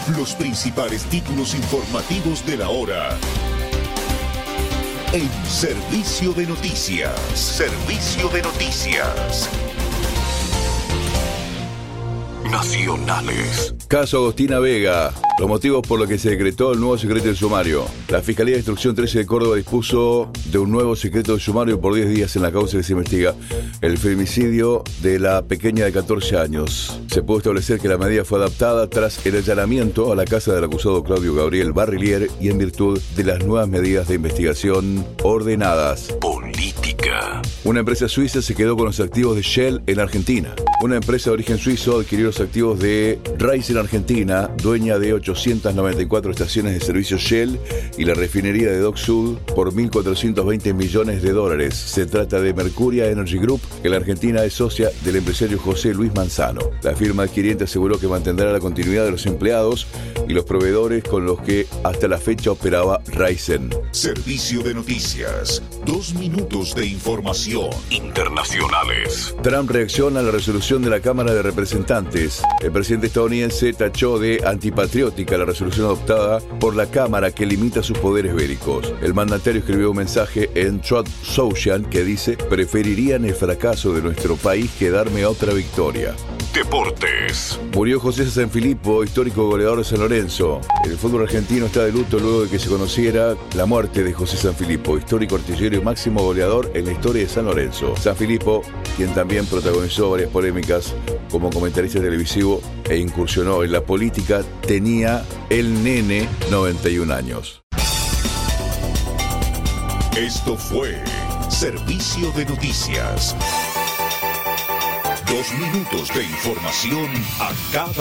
Los principales títulos informativos de la hora. En Servicio de Noticias. Servicio de Noticias. Nacionales. Caso Agostina Vega. Los motivos por los que se decretó el nuevo secreto de sumario. La Fiscalía de Instrucción 13 de Córdoba dispuso de un nuevo secreto de sumario por 10 días en la causa que se investiga el femicidio de la pequeña de 14 años. Se pudo establecer que la medida fue adaptada tras el allanamiento a la casa del acusado Claudio Gabriel Barrillier y en virtud de las nuevas medidas de investigación ordenadas. Política. Una empresa suiza se quedó con los activos de Shell en Argentina. Una empresa de origen suizo adquirió los activos de Raizen Argentina, dueña de 894 estaciones de servicio Shell y la refinería de Dock Sud por $1.420 millones. Se trata de Mercuria Energy Group, que la Argentina es socia del empresario José Luis Manzano. La firma adquiriente aseguró que mantendrá la continuidad de los empleados y los proveedores con los que hasta la fecha operaba Raizen. Servicio de Noticias. 2 minutos de información. Internacionales. Trump reacciona a la resolución de la Cámara de Representantes. El presidente estadounidense tachó de antipatriótica la resolución adoptada por la Cámara que limita sus poderes bélicos. El mandatario escribió un mensaje en Truth Social que dice: preferirían el fracaso de nuestro país que darme otra victoria. Deportes. Murió José Sanfilippo, histórico goleador de San Lorenzo. El fútbol argentino está de luto luego de que se conociera la muerte de José Sanfilippo, histórico artillero y máximo goleador en la historia de San Lorenzo. Sanfilippo, quien también protagonizó varias polémicas como comentarista televisivo e incursionó en la política, tenía el nene 91 años. Esto fue Servicio de Noticias. 2 minutos de información a cada